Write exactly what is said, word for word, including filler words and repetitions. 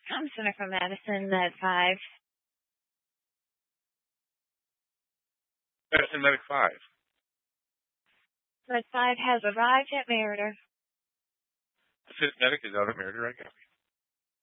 I'm Center from Madison at five. Madison Medic five. Med five has arrived at Meriter. The fifth medic is out at Meriter, I copy.